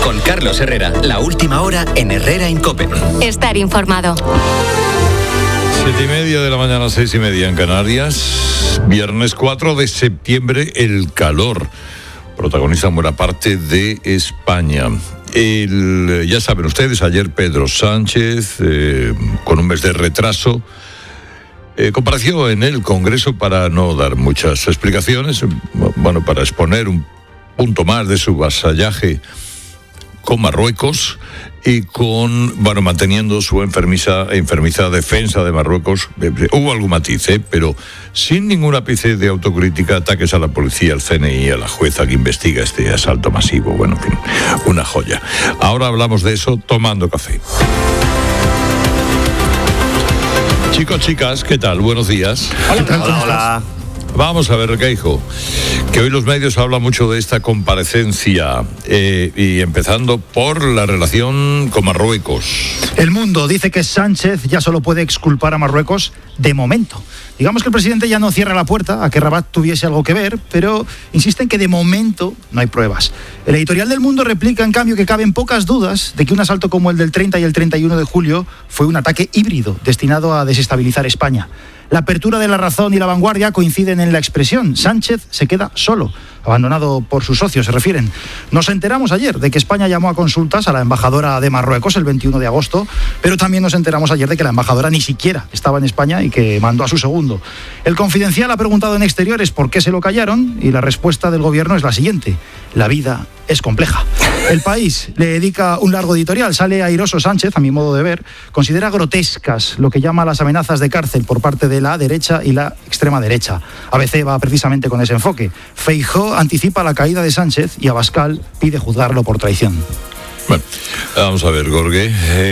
Con Carlos Herrera, la última hora en Herrera en COPE. Estar informado. 7:30 de la mañana, 6:30 en Canarias. Viernes 4 de septiembre, el calor protagoniza buena parte de España. Ya saben ustedes, ayer Pedro Sánchez, con un mes de retraso, compareció en el Congreso para no dar muchas explicaciones, para exponer un punto más de su vasallaje con Marruecos y manteniendo su enfermiza defensa de Marruecos. Hubo algún matiz, pero sin ningún ápice de autocrítica, ataques a la policía, al CNI, a la jueza que investiga este asalto masivo. En fin, una joya. Ahora hablamos de eso tomando café. Chicos, chicas, ¿qué tal? Buenos días. Hola. Vamos a ver, Requeijo, que hoy los medios hablan mucho de esta comparecencia y empezando por la relación con Marruecos. El Mundo dice que Sánchez ya solo puede exculpar a Marruecos de momento. Digamos que el presidente ya no cierra la puerta a que Rabat tuviese algo que ver, pero insiste en que de momento no hay pruebas. El editorial del Mundo replica, en cambio, que caben pocas dudas de que un asalto como el del 30 y el 31 de julio fue un ataque híbrido destinado a desestabilizar España. La apertura de La Razón y La Vanguardia coinciden en la expresión. Sánchez se queda solo, abandonado por sus socios, se refieren. Nos enteramos ayer de que España llamó a consultas a la embajadora de Marruecos el 21 de agosto, pero también nos enteramos ayer de que la embajadora ni siquiera estaba en España y que mandó a su segundo. El Confidencial ha preguntado en Exteriores por qué se lo callaron y la respuesta del gobierno es la siguiente: la vida es compleja. El País le dedica un largo editorial. Sale airoso Sánchez, a mi modo de ver, considera grotescas lo que llama las amenazas de cárcel por parte de la derecha y la extrema derecha. ABC va precisamente con ese enfoque. Feijóo anticipa la caída de Sánchez y Abascal pide juzgarlo por traición. Bueno, vamos a ver, Gorge,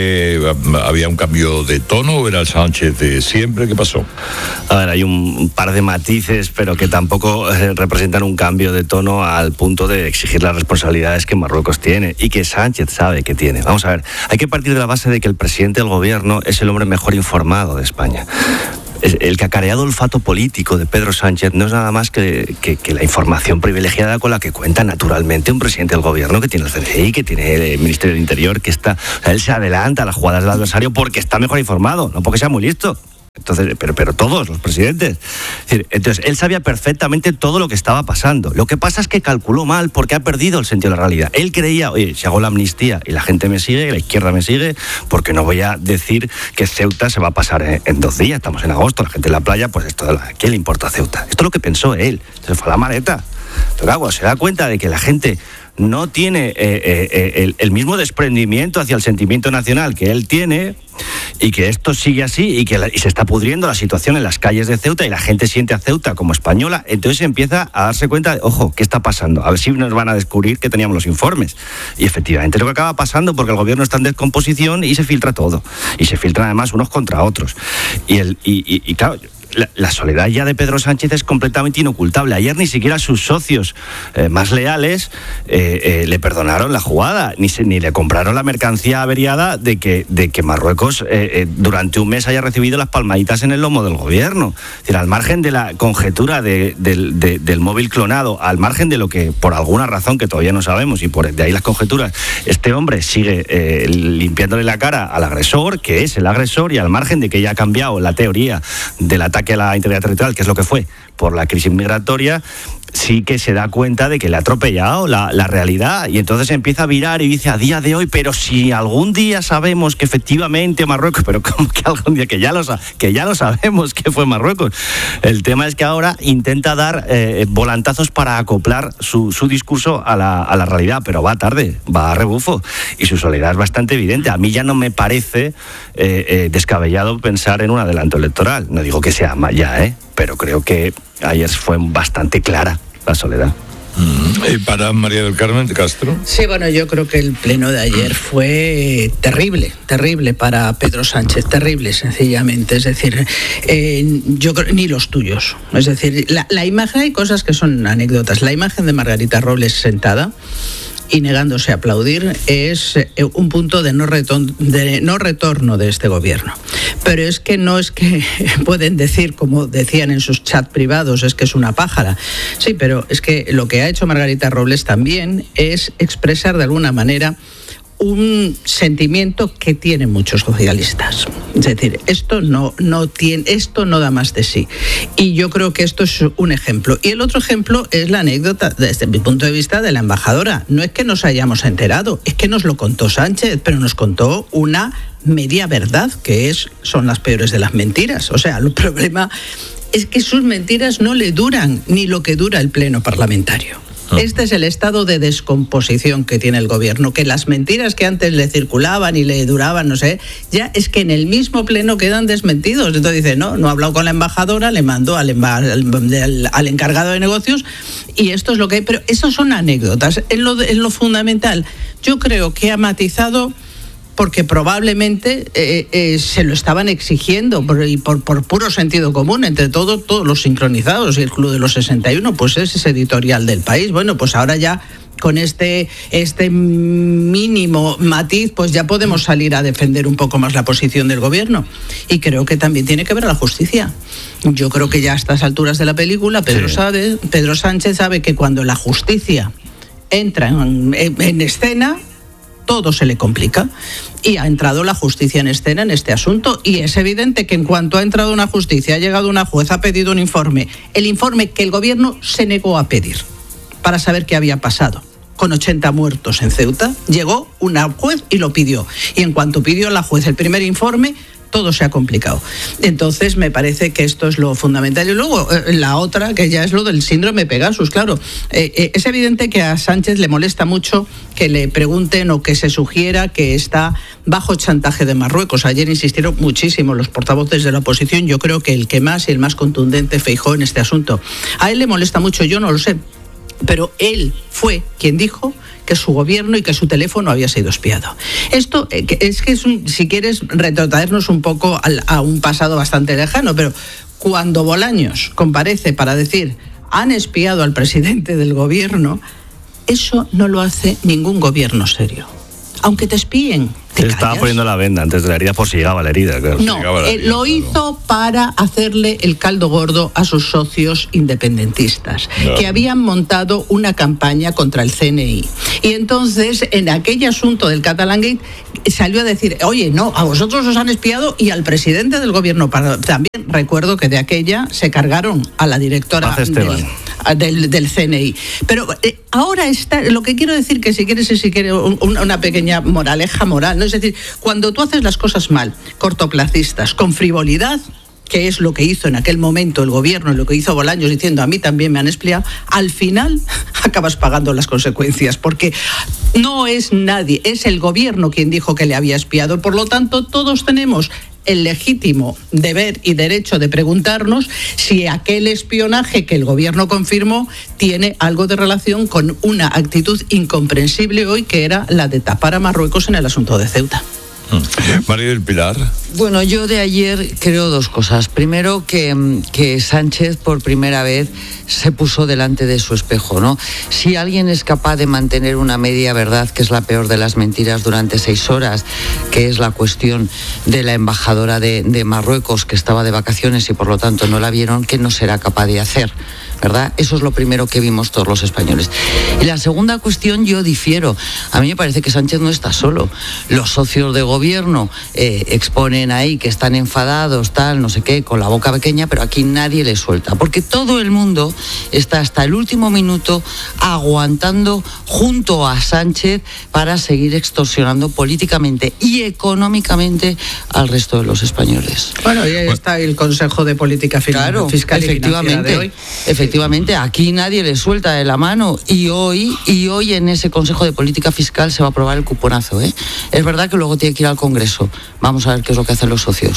¿había un cambio de tono o era el Sánchez de siempre? ¿Qué pasó? A ver, hay un par de matices, pero que tampoco representan un cambio de tono al punto de exigir las responsabilidades que Marruecos tiene y que Sánchez sabe que tiene. Vamos a ver, hay que partir de la base de que el presidente del gobierno es el hombre mejor informado de España. El cacareado olfato político de Pedro Sánchez no es nada más que la información privilegiada con la que cuenta naturalmente un presidente del gobierno que tiene el CNI, que tiene el Ministerio del Interior, él se adelanta a las jugadas del adversario porque está mejor informado, no porque sea muy listo. Entonces, pero todos los presidentes. Entonces, él sabía perfectamente todo lo que estaba pasando. Lo que pasa es que calculó mal porque ha perdido el sentido de la realidad. Él creía, oye, si hago la amnistía y la gente me sigue, la izquierda me sigue, porque no voy a decir que Ceuta se va a pasar en 2 días. Estamos en agosto, la gente en la playa, pues ¿qué le importa a Ceuta? Esto es lo que pensó él. Se fue a la maleta. Pero claro, se da cuenta de que la gente no tiene el mismo desprendimiento hacia el sentimiento nacional que él tiene, y que esto sigue así y se está pudriendo la situación en las calles de Ceuta y la gente siente a Ceuta como española. Entonces empieza a darse cuenta de, ojo, ¿qué está pasando? A ver si nos van a descubrir que teníamos los informes. Y efectivamente lo que acaba pasando, porque el gobierno está en descomposición y se filtra todo. Y se filtran además unos contra otros. Y claro, la soledad ya de Pedro Sánchez es completamente inocultable. Ayer ni siquiera sus socios más leales le perdonaron la jugada, ni le compraron la mercancía averiada de que Marruecos durante un mes haya recibido las palmaditas en el lomo del gobierno. Es decir, al margen de la conjetura del móvil clonado, al margen de lo que, por alguna razón que todavía no sabemos, y por de ahí las conjeturas, este hombre sigue limpiándole la cara al agresor, que es el agresor, y al margen de que ya ha cambiado la teoría del ataque a la integridad territorial, que es lo que fue por la crisis migratoria, sí que se da cuenta de que le ha atropellado la realidad, y entonces empieza a virar y dice, a día de hoy, pero si algún día sabemos que efectivamente Marruecos, pero ¿cómo que algún día? Que ya lo sabemos que fue Marruecos. El tema es que ahora intenta dar volantazos para acoplar su discurso a la realidad, pero va tarde, va a rebufo, y su soledad es bastante evidente. A mí ya no me parece descabellado pensar en un adelanto electoral. No digo que sea ya, pero creo que ayer fue bastante clara la soledad. Para María del Carmen de Castro. Sí, bueno, yo creo que el pleno de ayer fue terrible para Pedro Sánchez, terrible sencillamente. Es decir, yo creo, ni los tuyos. Es decir, la imagen, hay cosas que son anécdotas. La imagen de Margarita Robles sentada y negándose a aplaudir es un punto de no retorno de este gobierno. Pero es que no es que pueden decir, como decían en sus chats privados, es que es una pájara. Sí, pero es que lo que ha hecho Margarita Robles también es expresar de alguna manera un sentimiento que tienen muchos socialistas. Es decir, esto no da más de sí. Y yo creo que esto es un ejemplo. Y el otro ejemplo es la anécdota, desde mi punto de vista, de la embajadora. No es que nos hayamos enterado, es que nos lo contó Sánchez, pero nos contó una media verdad, que son las peores de las mentiras. O sea, el problema es que sus mentiras no le duran ni lo que dura el pleno parlamentario. Este es el estado de descomposición que tiene el gobierno, que las mentiras que antes le circulaban y le duraban, no sé, ya es que en el mismo pleno quedan desmentidos. Entonces dice, no ha hablado con la embajadora, le mandó al encargado de negocios y esto es lo que hay. Pero eso son anécdotas. En lo fundamental, yo creo que ha matizado porque probablemente se lo estaban exigiendo por puro sentido común, entre todos los sincronizados, y el Club de los 61, pues es ese editorial del País. Bueno, pues ahora ya con este mínimo matiz, pues ya podemos salir a defender un poco más la posición del gobierno. Y creo que también tiene que ver la justicia. Yo creo que ya a estas alturas de la película, Pedro Sánchez sabe que cuando la justicia entra en escena, todo se le complica, y ha entrado la justicia en escena en este asunto, y es evidente que en cuanto ha entrado una justicia, ha llegado una juez, ha pedido un informe, el informe que el gobierno se negó a pedir para saber qué había pasado con 80 muertos en Ceuta, llegó una juez y lo pidió, y en cuanto pidió la juez el primer informe, todo se ha complicado. Entonces me parece que esto es lo fundamental. Y luego la otra, que ya es lo del síndrome Pegasus, claro. Es evidente que a Sánchez le molesta mucho que le pregunten o que se sugiera que está bajo chantaje de Marruecos. Ayer insistieron muchísimo los portavoces de la oposición. Yo creo que el que más y el más contundente, Feijóo, en este asunto. A él le molesta mucho, yo no lo sé, pero él fue quien dijo que su gobierno y que su teléfono había sido espiado. Esto es que si quieres retrotraernos un poco a un pasado bastante lejano, pero cuando Bolaños comparece para decir han espiado al presidente del gobierno, eso no lo hace ningún gobierno serio. Aunque te espíen, te estaba poniendo la venda antes de la herida por si llegaba la herida. Claro. No, lo hizo para hacerle el caldo gordo a sus socios independentistas, que habían montado una campaña contra el CNI. Y entonces, en aquel asunto del Catalangate, salió a decir, oye, no, a vosotros os han espiado y al presidente del gobierno también. Recuerdo que de aquella se cargaron a la directora del CNI. Pero ahora está, lo que quiero decir que si quieres una pequeña moraleja moral, ¿no? Es decir, cuando tú haces las cosas mal, cortoplacistas, con frivolidad, que es lo que hizo en aquel momento el gobierno, lo que hizo Bolaños diciendo a mí también me han espiado, al final acabas pagando las consecuencias, porque no es nadie, es el gobierno quien dijo que le había espiado. Por lo tanto, todos tenemos el legítimo deber y derecho de preguntarnos si aquel espionaje que el gobierno confirmó tiene algo de relación con una actitud incomprensible hoy, que era la de tapar a Marruecos en el asunto de Ceuta. María del Pilar. Bueno, yo de ayer creo dos cosas. Primero, que Sánchez por primera vez se puso delante de su espejo, ¿no? Si alguien es capaz de mantener una media verdad, que es la peor de las mentiras, durante 6 horas, que es la cuestión de la embajadora de Marruecos, que estaba de vacaciones y por lo tanto no la vieron, ¿qué no será capaz de hacer? ¿Verdad? Eso es lo primero que vimos todos los españoles. Y la segunda cuestión, yo difiero. A mí me parece que Sánchez no está solo. Los socios de gobierno exponen ahí que están enfadados, tal, no sé qué, con la boca pequeña, pero aquí nadie le suelta. Porque todo el mundo está hasta el último minuto aguantando junto a Sánchez para seguir extorsionando políticamente y económicamente al resto de los españoles. Bueno, y ahí está el Consejo de Política Fiscal y Financiera de hoy. Efectivamente, aquí nadie le suelta de la mano y hoy en ese Consejo de Política Fiscal se va a aprobar el cuponazo, ¿eh? Es verdad que luego tiene que ir al Congreso. Vamos a ver qué es lo que hacen los socios.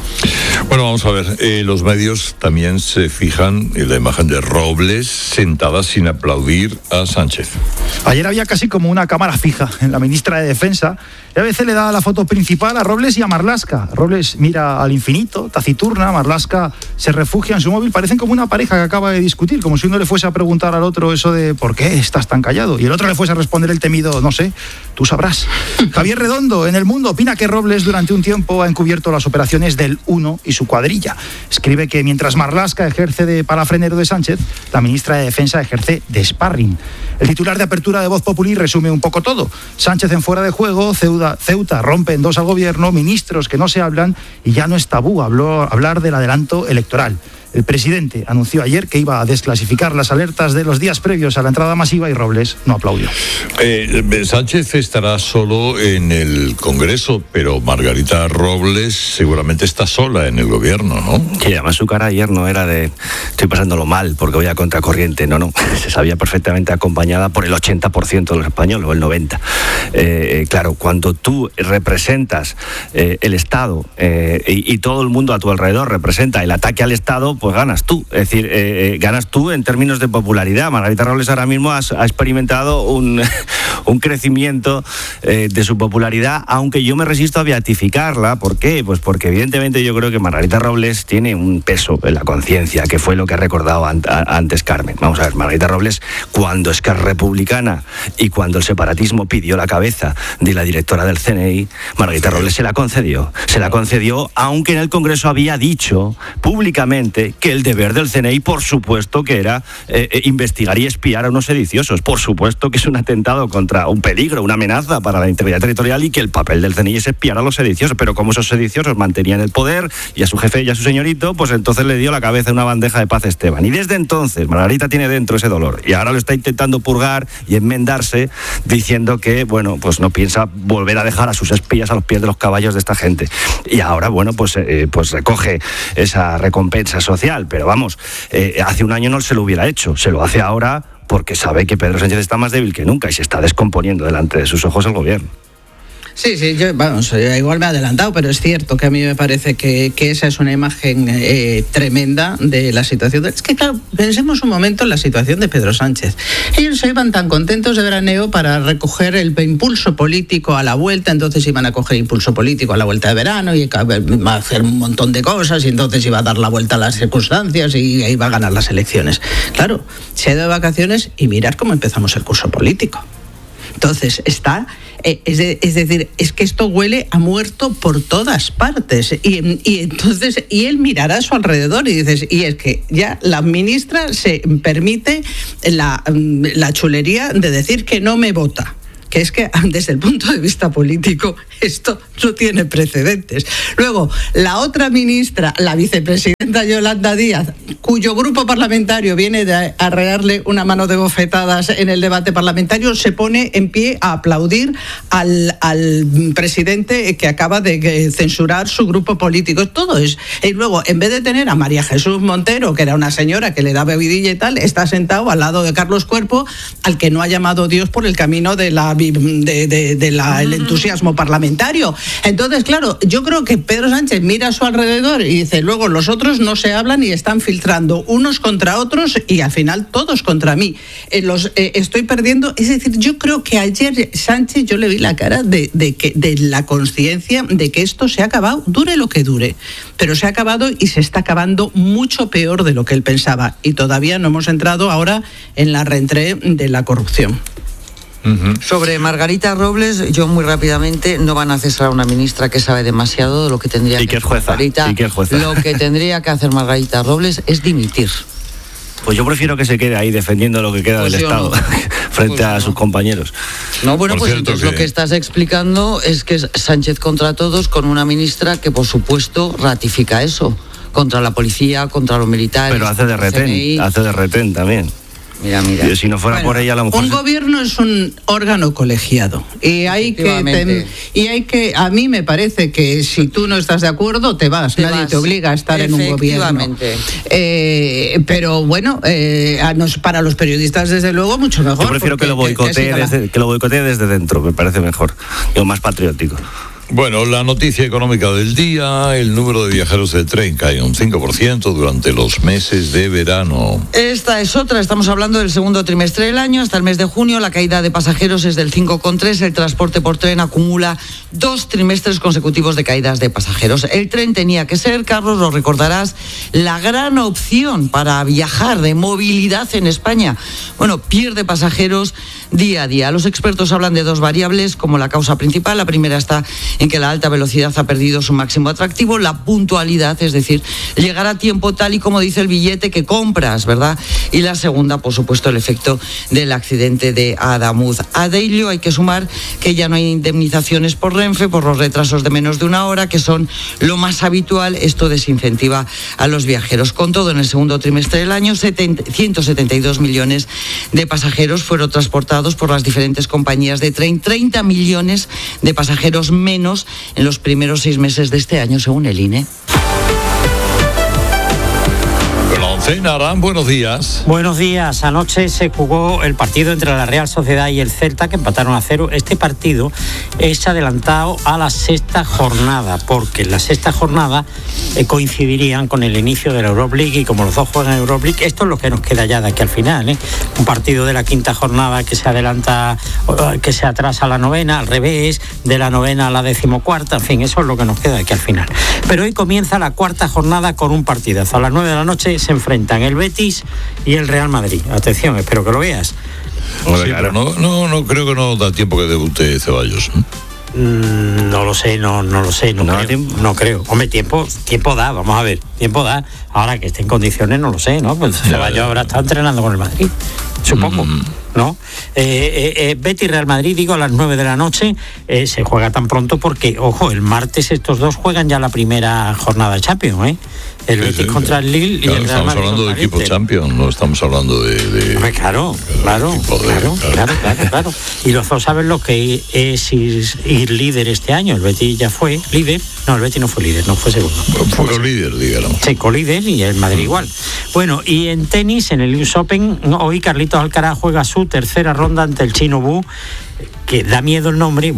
Bueno, vamos a ver, los medios también se fijan en la imagen de Robles sentada sin aplaudir a Sánchez. Ayer había casi como una cámara fija en la ministra de Defensa y a veces le da la foto principal a Robles y a Marlaska. Robles mira al infinito, taciturna, Marlaska se refugia en su móvil, parecen como una pareja que acaba de discutir, como si uno le fuese a preguntar al otro eso de ¿por qué estás tan callado? Y el otro le fuese a responder el temido, no sé, tú sabrás. Javier Redondo, en El Mundo, opina que Robles durante un tiempo ha encubierto las operaciones del Uno y su cuadrilla. Escribe que mientras Marlaska ejerce de palafrenero de Sánchez, la ministra de Defensa ejerce de sparring. El titular de apertura de Voz Populi resume un poco todo. Sánchez en fuera de juego, Ceuta rompe en dos al gobierno, ministros que no se hablan y ya no es tabú hablar del adelanto electoral. El presidente anunció ayer que iba a desclasificar las alertas de los días previos a la entrada masiva y Robles no aplaudió. Sánchez estará solo en el Congreso, pero Margarita Robles seguramente está sola en el gobierno, ¿no? Sí, además su cara ayer no era de estoy pasándolo mal porque voy a contracorriente, no. Se sabía perfectamente acompañada por el 80% de los españoles, o el 90%. Claro, cuando tú representas el Estado y todo el mundo a tu alrededor representa el ataque al Estado, pues ganas tú. Es decir, ganas tú en términos de popularidad. Margarita Robles ahora mismo ha experimentado un crecimiento de su popularidad, aunque yo me resisto a beatificarla. ¿Por qué? Pues porque evidentemente yo creo que Margarita Robles tiene un peso en la conciencia, que fue lo que ha recordado antes Carmen. Vamos a ver, Margarita Robles, cuando Esquerra Republicana y cuando el separatismo pidió la cabeza de la directora del CNI, Margarita Robles se la concedió. Se la concedió, aunque en el Congreso había dicho públicamente que el deber del CNI, por supuesto, que era investigar y espiar a unos sediciosos. Por supuesto que es un atentado contra un peligro, una amenaza para la integridad territorial, y que el papel del CNI es espiar a los sediciosos. Pero como esos sediciosos mantenían el poder y a su jefe y a su señorito, pues entonces le dio la cabeza en una bandeja de Paz Esteban. Y desde entonces Margarita tiene dentro ese dolor y ahora lo está intentando purgar y enmendarse, diciendo que, bueno, pues no piensa volver a dejar a sus espías a los pies de los caballos de esta gente. Y ahora, bueno, pues recoge esa recompensa social. Pero vamos, hace un año no se lo hubiera hecho, se lo hace ahora porque sabe que Pedro Sánchez está más débil que nunca y se está descomponiendo delante de sus ojos el gobierno. Sí, yo, igual me he adelantado, pero es cierto que a mí me parece que esa es una imagen tremenda de la situación. Es que, claro, pensemos un momento en la situación de Pedro Sánchez. Ellos se iban tan contentos de veraneo para recoger el impulso político a la vuelta, entonces iban a coger impulso político a la vuelta de verano y iba a hacer un montón de cosas y entonces iba a dar la vuelta a las circunstancias y iba a ganar las elecciones. Claro, se ha ido de vacaciones y mirar cómo empezamos el curso político. Entonces, es decir, es que esto huele a muerto por todas partes. Y entonces, y él mirará a su alrededor y dices, y es que ya la ministra se permite la chulería de decir que no me vota. Que es que desde el punto de vista político esto no tiene precedentes. Luego, la otra ministra, la vicepresidenta Yolanda Díaz, cuyo grupo parlamentario viene de arrearle una mano de bofetadas en el debate parlamentario, se pone en pie a aplaudir al presidente que acaba de censurar su grupo político. Todo es. Y luego, en vez de tener a María Jesús Montero, que era una señora que le da bebidilla y tal, está sentado al lado de Carlos Cuerpo, al que no ha llamado Dios por el camino del entusiasmo parlamentario. Entonces, claro, yo creo que Pedro Sánchez mira a su alrededor y dice, luego los otros no se hablan y están filtrando unos contra otros y al final todos contra mí. Estoy perdiendo. Es decir, yo creo que ayer Sánchez, yo le vi la cara de la conciencia de que esto se ha acabado, dure lo que dure, pero se ha acabado y se está acabando mucho peor de lo que él pensaba. Y todavía no hemos entrado ahora en la reentrée de la corrupción. Sobre Margarita Robles, yo muy rápidamente, no van a cesar a una ministra que sabe demasiado de lo que tendría que hacer Margarita. Lo que tendría que hacer Margarita Robles es dimitir. Pues yo prefiero que se quede ahí defendiendo lo que queda del Estado frente a sus compañeros. No, bueno, pues entonces lo que estás explicando es que es Sánchez contra todos, con una ministra que por supuesto ratifica eso, contra la policía, contra los militares. Pero hace de retén también. Mira. Y si no fuera por ella, a lo mejor... Un gobierno es un órgano colegiado. Y hay que... A mí me parece que si tú no estás de acuerdo, te vas. Nadie te obliga a estar en un gobierno. Pero bueno, para los periodistas, desde luego, mucho mejor. Yo prefiero que lo boicotee desde dentro, me parece mejor. Más patriótico. Bueno, la noticia económica del día: el número de viajeros de tren cae un 5% durante los meses de verano. Esta es otra, estamos hablando del segundo trimestre del año. Hasta el mes de junio la caída de pasajeros es del 5,3%. El transporte por tren acumula 2 trimestres consecutivos de caídas de pasajeros. El tren tenía que ser, Carlos, lo recordarás, la gran opción para viajar, de movilidad en España. Bueno, pierde pasajeros día a día. Los expertos hablan de 2 variables como la causa principal. La primera está en que la alta velocidad ha perdido su máximo atractivo, la puntualidad, es decir, llegar a tiempo tal y como dice el billete que compras, ¿verdad? Y la segunda, por supuesto, el efecto del accidente de Adamuz. A ello hay que sumar que ya no hay indemnizaciones por Renfe por los retrasos de menos de una hora, que son lo más habitual. Esto desincentiva a los viajeros. Con todo, en el segundo trimestre del año, 172 millones de pasajeros fueron transportados por las diferentes compañías de tren, 30 millones de pasajeros menos en los primeros 6 meses de este año, según el INE. Narán, buenos días. Buenos días. Anoche se jugó el partido entre la Real Sociedad y el Celta, que empataron a 0. Este partido es adelantado a la 6ª jornada, porque en la 6ª jornada coincidirían con el inicio de la Europa League, y como los dos juegan en Europa League, esto es lo que nos queda ya de aquí al final, Un partido de la 5ª jornada que se adelanta, que se atrasa a la 9ª, al revés, de la 9ª a la 14ª, en fin, eso es lo que nos queda de aquí al final. Pero hoy comienza la 4ª jornada con un partidazo. A las 9 de la noche se enfrentan el Betis y el Real Madrid. Atención, espero que lo veas. Sí, pero no creo que no da tiempo que debute Ceballos. No lo sé, no creo. Hombre, tiempo da, vamos a ver, tiempo da. Ahora que esté en condiciones, no lo sé, ¿no? Pues Ceballos habrá estado entrenando con el Madrid, supongo. ¿No? Betis Real Madrid, digo, a las 9 de la noche. Se juega tan pronto porque, ojo, el martes estos dos juegan ya la primera jornada de Champions, El Betis contra el Lille, claro, y el Real Madrid. Estamos hablando de equipo Champions, no estamos hablando de... Claro. Y los dos saben lo que es ir líder este año. El Betis ya fue líder. No, el Betis no fue líder, no fue segundo. Fue líder, digamos. Sí, colíder, y el Madrid igual. Bueno, y en tenis, en el US Open, hoy Carlitos Alcaraz juega su 3ª ronda ante el chino Wu, que da miedo el nombre,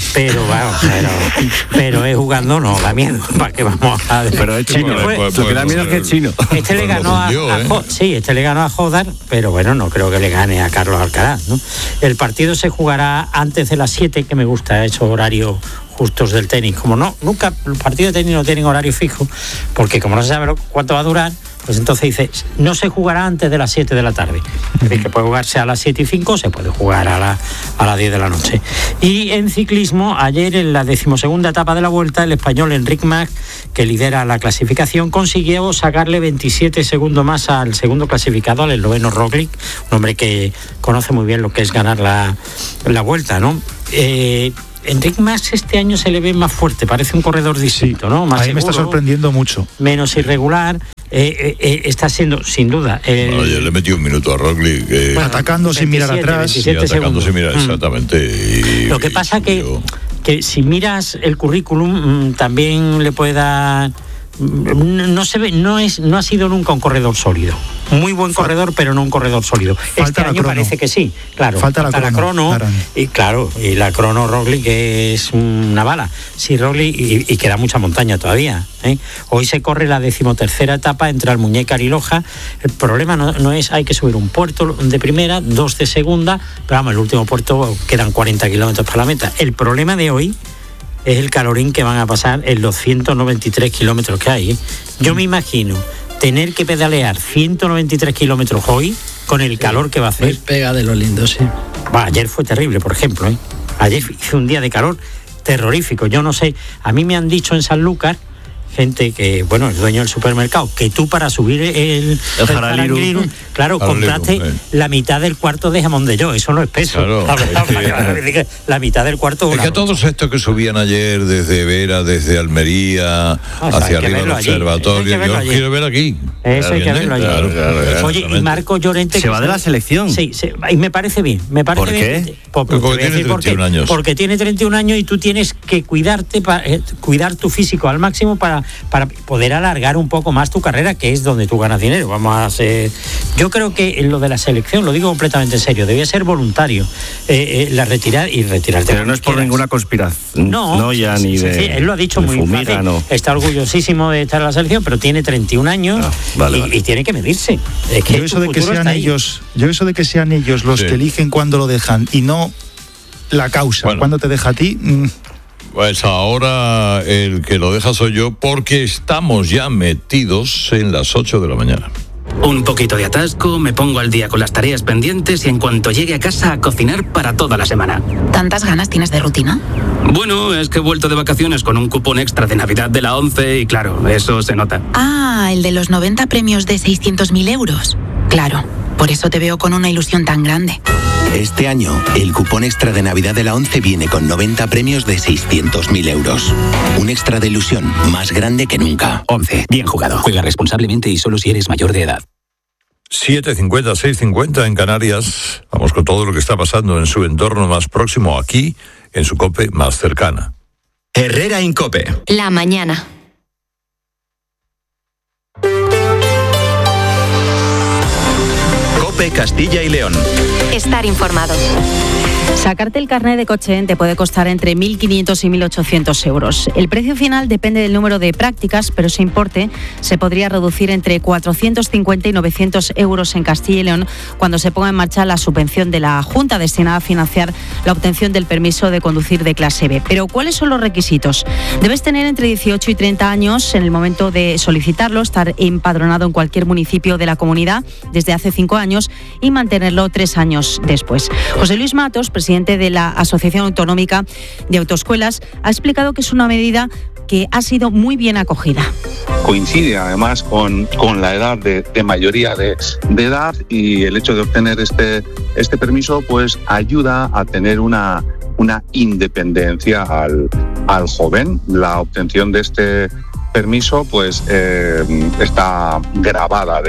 pero es jugando, no da miedo. ¿Para qué vamos a decir? Pero es chino, lo que da miedo es que es chino. Este le ganó a Jodar, pero bueno, no creo que le gane a Carlos Alcaraz, ¿no? El partido se jugará antes de las 7, que me gusta esos horarios justos del tenis. Como nunca los partidos de tenis no tienen horario fijo, porque como no se sabe cuánto va a durar, pues entonces dice, no se jugará antes de las 7 de la tarde. Es decir, que puede jugarse a las 7:05, se puede jugar a las 10 de la noche. Y en ciclismo, ayer en la 12ª etapa de la Vuelta, el español Enric Mas, que lidera la clasificación, consiguió sacarle 27 segundos más al segundo clasificado, al esloveno Roglic, un hombre que conoce muy bien lo que es ganar la Vuelta, ¿no? Enric Mas este año se le ve más fuerte, parece un corredor distinto, ¿no? Más a mí me está sorprendiendo mucho. Menos irregular. Está siendo, sin duda... Ayer le metió un minuto a Roglic. Atacando sin mirar atrás. Atacando sin mirar, exactamente. Lo que pasa que si miras el currículum, también le puede dar... No se ve, no ha sido nunca un corredor sólido. Muy buen corredor, pero no un corredor sólido. Este año parece que sí, claro. Falta la crono. Y la crono Roglic es una bala. Sí, Roglic, y queda mucha montaña todavía. Hoy se corre la 13ª etapa entre Almuñécar y Loja. El problema no es, hay que subir un puerto de primera, 2 de segunda, pero vamos, el último puerto quedan 40 kilómetros para la meta. El problema de hoy es el calorín que van a pasar en los 193 kilómetros que hay. Yo me imagino tener que pedalear 193 kilómetros hoy con el calor que va a hacer. Pega de lo lindo, sí. Ayer fue terrible, por ejemplo. Ayer hizo un día de calor terrorífico. Yo no sé, a mí me han dicho en Sanlúcar, gente que, bueno, el dueño del supermercado, que tú para subir el Jaraliru, claro, compraste la mitad del cuarto de jamón de yo, eso no es peso. Claro, la mitad del cuarto. Es que todos estos que subían ayer desde Vera, desde Almería, hacia arriba del observatorio, yo quiero ver aquí. Eso hay que verlo allí. Claro, oye, y Marco Llorente... ¿Se va de la selección? Sí, y me parece bien. ¿Por qué? Porque tiene 31 años. Porque tiene 31 años y tú tienes que cuidarte, cuidar tu físico al máximo para para poder alargar un poco más tu carrera, que es donde tú ganas dinero. Yo creo que lo de la selección, lo digo completamente en serio, debía ser voluntario. La retirarte. Pero no es por ninguna conspiración. No, ya ni de. Sí, él lo ha dicho muy fácil. No. Está orgullosísimo de estar en la selección, pero tiene 31 años y tiene que medirse. Es que yo eso de que sean ellos los que eligen cuándo lo dejan y no la causa, cuándo te deja a ti. Pues ahora el que lo deja soy yo, porque estamos ya metidos en las 8 de la mañana. Un poquito de atasco, me pongo al día con las tareas pendientes y en cuanto llegue a casa a cocinar para toda la semana. ¿Tantas ganas tienes de rutina? Bueno, es que he vuelto de vacaciones con un cupón extra de Navidad de la 11 y claro, eso se nota. Ah, el de los 90 premios de 600.000 euros. Claro, por eso te veo con una ilusión tan grande. Este año, el cupón extra de Navidad de la 11 viene con 90 premios de 600.000 euros. Un extra de ilusión más grande que nunca. 11. Bien jugado. Juega responsablemente y solo si eres mayor de edad. 7:50, 6:50 en Canarias. Vamos con todo lo que está pasando en su entorno más próximo, aquí, en su COPE más cercana. Herrera Incope. La mañana. COPE Castilla y León. Estar informado. Sacarte el carnet de coche te puede costar entre 1.500 y 1.800 euros. El precio final depende del número de prácticas, pero ese importe se podría reducir entre 450 y 900 euros en Castilla y León cuando se ponga en marcha la subvención de la Junta destinada a financiar la obtención del permiso de conducir de clase B. Pero ¿cuáles son los requisitos? Debes tener entre 18 y 30 años en el momento de solicitarlo, estar empadronado en cualquier municipio de la comunidad desde hace 5 años y mantenerlo 3 años después. José Luis Matos, presidente de la Asociación Autonómica de Autoescuelas, ha explicado que es una medida que ha sido muy bien acogida. Coincide además con la edad de mayoría de edad, y el hecho de obtener este permiso pues ayuda a tener una independencia al joven. La obtención de este permiso pues está grabada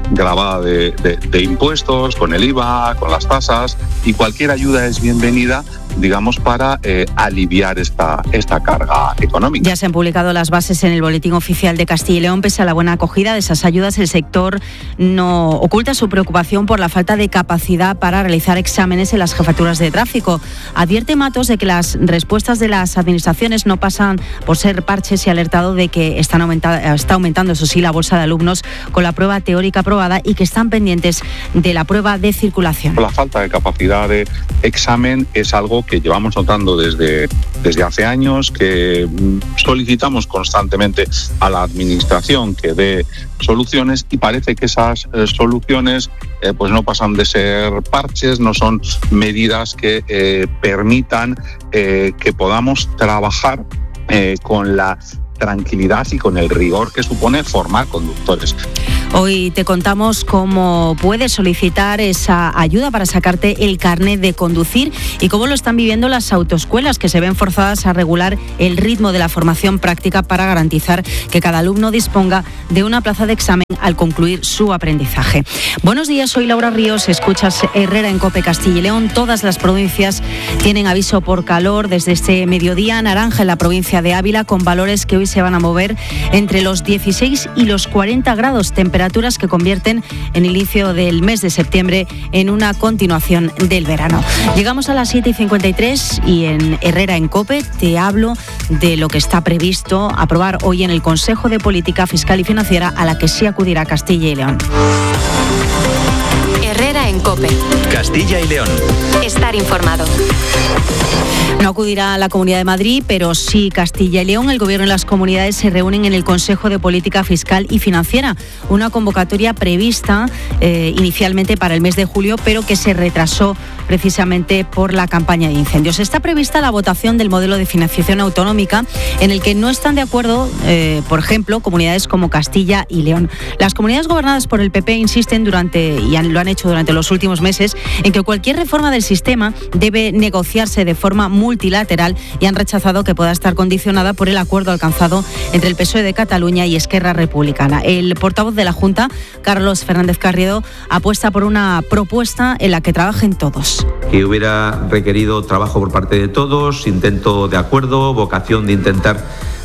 de impuestos, con el IVA, con las tasas, y cualquier ayuda es bienvenida, digamos, para aliviar esta carga económica. Ya se han publicado las bases en el Boletín Oficial de Castilla y León. Pese a la buena acogida de esas ayudas, el sector no oculta su preocupación por la falta de capacidad para realizar exámenes en las jefaturas de tráfico. Advierte Matos de que las respuestas de las administraciones no pasan por ser parches y ha alertado de que está aumentando, eso sí, la bolsa de alumnos con la prueba teórica aprobada y que están pendientes de la prueba de circulación. La falta de capacidad de examen es algo que llevamos notando desde hace años, que solicitamos constantemente a la administración que dé soluciones, y parece que esas soluciones pues no pasan de ser parches, no son medidas que permitan que podamos trabajar con la tranquilidad y con el rigor que supone formar conductores. Hoy te contamos cómo puedes solicitar esa ayuda para sacarte el carnet de conducir y cómo lo están viviendo las autoescuelas, que se ven forzadas a regular el ritmo de la formación práctica para garantizar que cada alumno disponga de una plaza de examen al concluir su aprendizaje. Buenos días, soy Laura Ríos, escuchas Herrera en COPE Castilla y León. Todas las provincias tienen aviso por calor desde este mediodía. Naranja en la provincia de Ávila, con valores que hoy se van a mover entre los 16 y los 40 grados, temperaturas que convierten en el inicio del mes de septiembre en una continuación del verano. Llegamos a las 7:53 y en Herrera en COPE te hablo de lo que está previsto aprobar hoy en el Consejo de Política Fiscal y Financiera, a la que sí acudirá Castilla y León. Herrera en COPE. Castilla y León. Estar informado. No acudirá a la Comunidad de Madrid, pero sí Castilla y León. El Gobierno y las comunidades se reúnen en el Consejo de Política Fiscal y Financiera, una convocatoria prevista inicialmente para el mes de julio, pero que se retrasó precisamente por la campaña de incendios. Está prevista la votación del modelo de financiación autonómica, en el que no están de acuerdo, por ejemplo, comunidades como Castilla y León. Las comunidades gobernadas por el PP insisten lo han hecho durante los últimos meses, en que cualquier reforma del sistema debe negociarse de forma multilateral, y han rechazado que pueda estar condicionada por el acuerdo alcanzado entre el PSOE de Cataluña y Esquerra Republicana. El portavoz de la Junta, Carlos Fernández Carriedo, apuesta por una propuesta en la que trabajen todos. Que hubiera requerido trabajo por parte de todos, intento de acuerdo, vocación de intentar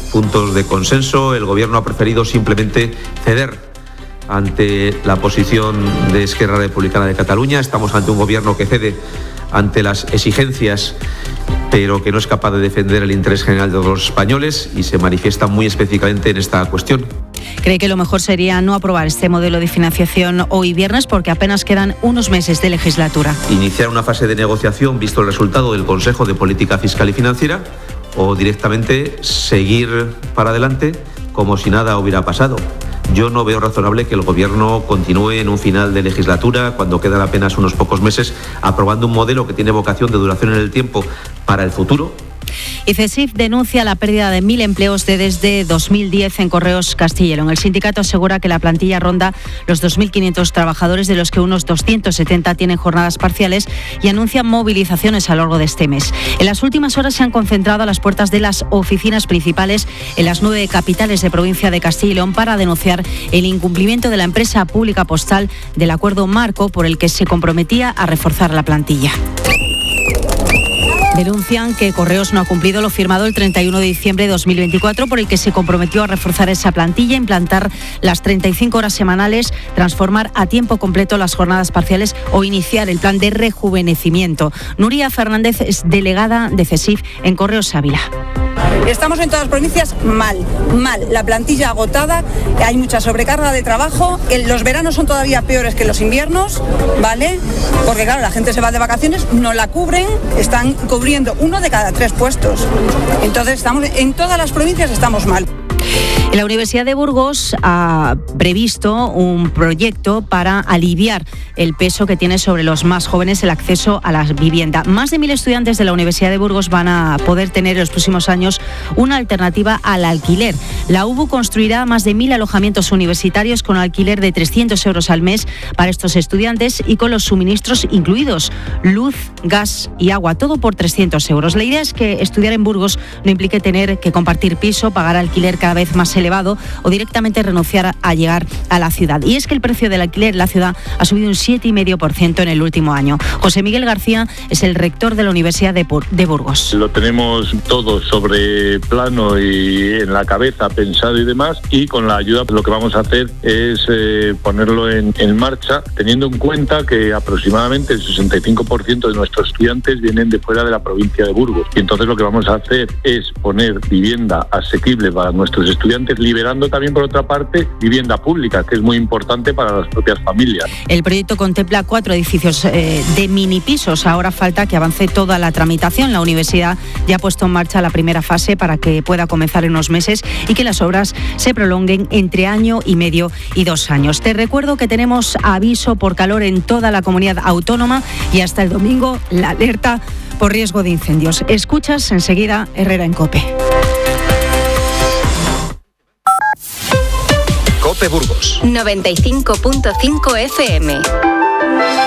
puntos de consenso. El Gobierno ha preferido simplemente ceder ante la posición de Esquerra Republicana de Cataluña. Estamos ante un Gobierno que cede ante las exigencias, pero que no es capaz de defender el interés general de los españoles y se manifiesta muy específicamente en esta cuestión. Cree que lo mejor sería no aprobar este modelo de financiación hoy viernes porque apenas quedan unos meses de legislatura. Iniciar una fase de negociación visto el resultado del Consejo de Política Fiscal y Financiera o directamente seguir para adelante como si nada hubiera pasado. Yo no veo razonable que el Gobierno continúe en un final de legislatura, cuando quedan apenas unos pocos meses, aprobando un modelo que tiene vocación de duración en el tiempo para el futuro. Y CESIF denuncia la pérdida de 1.000 empleos desde 2010 en Correos Castilla y León. El sindicato asegura que la plantilla ronda los 2.500 trabajadores, de los que unos 270 tienen jornadas parciales, y anuncian movilizaciones a lo largo de este mes. En las últimas horas se han concentrado a las puertas de las oficinas principales en las 9 capitales de provincia de Castilla y León para denunciar el incumplimiento de la empresa pública postal del acuerdo marco por el que se comprometía a reforzar la plantilla. Denuncian que Correos no ha cumplido lo firmado el 31 de diciembre de 2024, por el que se comprometió a reforzar esa plantilla, implantar las 35 horas semanales, transformar a tiempo completo las jornadas parciales o iniciar el plan de rejuvenecimiento. Nuria Fernández es delegada de CESIF en Correos Ávila. Estamos en todas las provincias mal. La plantilla agotada, hay mucha sobrecarga de trabajo, los veranos son todavía peores que los inviernos, ¿vale? Porque claro, la gente se va de vacaciones, no la cubren, están cubriendo 1 de cada 3 puestos. Entonces estamos en todas las provincias estamos mal. La Universidad de Burgos ha previsto un proyecto para aliviar el peso que tiene sobre los más jóvenes el acceso a la vivienda. Más de 1.000 estudiantes de la Universidad de Burgos van a poder tener en los próximos años una alternativa al alquiler. La UBU construirá más de 1.000 alojamientos universitarios con alquiler de 300 euros al mes para estos estudiantes y con los suministros incluidos: luz, gas y agua, todo por 300 euros. La idea es que estudiar en Burgos no implique tener que compartir piso, pagar alquiler cada vez más elevado o directamente renunciar a llegar a la ciudad. Y es que el precio del alquiler en la ciudad ha subido un 7,5% en el último año. José Miguel García es el rector de la Universidad de Burgos. Lo tenemos todo sobre plano y en la cabeza pensado y demás, y con la ayuda lo que vamos a hacer es ponerlo en marcha, teniendo en cuenta que aproximadamente el 65% de nuestros estudiantes vienen de fuera de la provincia de Burgos. Y entonces lo que vamos a hacer es poner vivienda asequible para nuestros estudiantes, liberando también, por otra parte, vivienda pública, que es muy importante para las propias familias. El proyecto contempla 4 edificios de mini pisos. Ahora falta que avance toda la tramitación. La universidad ya ha puesto en marcha la primera fase para que pueda comenzar en unos meses y que las obras se prolonguen entre 1,5 años y 2 años. Te recuerdo que tenemos aviso por calor en toda la comunidad autónoma y hasta el domingo la alerta por riesgo de incendios. Escuchas enseguida Herrera en COPE. COPE Burgos 95.5 FM.